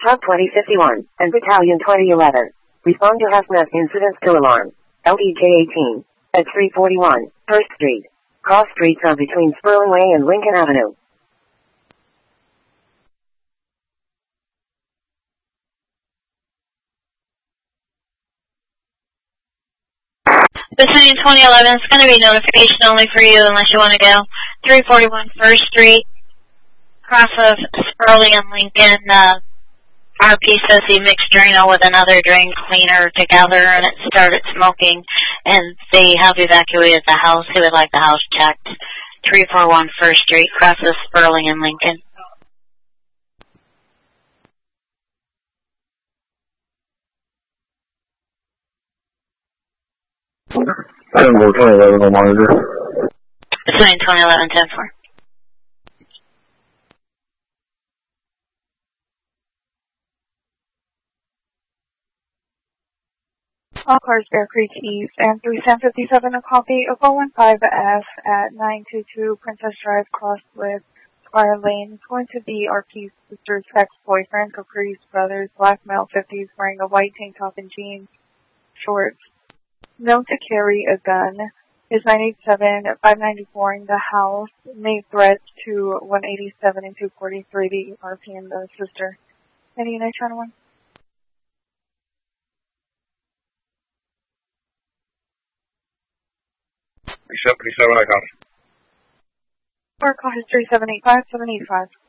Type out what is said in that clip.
Hub 2051 and Battalion 2011. Respond to hazmat incident skill alarm. LEK-18 at 341 1st Street. Cross streets are between Sperling Way and Lincoln Avenue. Battalion 2011 is going to be notification only for you unless you want to go. 341 1st Street, cross of Sperling and Lincoln. RP says he mixed Drano with another drain cleaner together and it started smoking, and they have evacuated the house. He would like the house checked. 341 1st Street, cross of Sperling and Lincoln. Tango 2011 on monitor. Battalion 2011, 10-4. All cars Bear Creek East and 3757, a copy of 015F at 922 Princess Drive, crossed with Squire Lane. It's going to be RP's sister's ex-boyfriend, Caprice Brothers, black male, 50s, wearing a white tank top and jeans, shorts. Known to carry a gun. Is 987 594 in the house. Made threats to 187 and 243, the RP and the sister. Any unit channel 1? Reset 37 icon. Or call history 785 785.